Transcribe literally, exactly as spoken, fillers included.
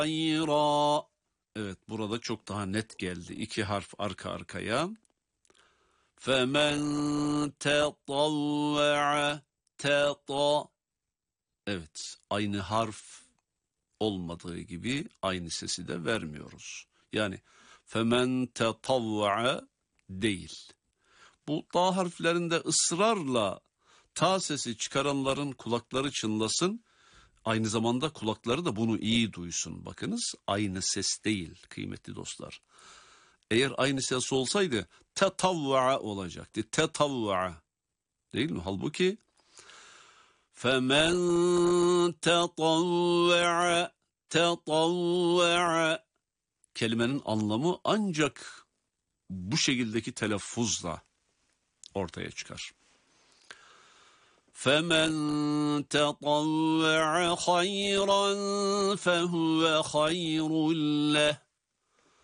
hayra. Evet, burada çok daha net geldi. İki harf arka arkaya. Femen tetavva'a teta. Evet, aynı harf olmadığı gibi aynı sesi de vermiyoruz. Yani femen tetavva'a değil. Bu ta harflerinde ısrarla ta sesi çıkaranların kulakları çınlasın. Aynı zamanda kulakları da bunu iyi duysun. Bakınız, aynı ses değil kıymetli dostlar. Eğer aynı ses olsaydı tetavva'a olacaktı. Tetavva'a değil mi? Halbuki femen tetavva'a tetavva'a kelimenin anlamı ancak bu şekildeki telaffuzla ortaya çıkar. فَمَنْ تَطَوَّعَ خَيْرًا فَهُوَ خَيْرٌ لَهُ.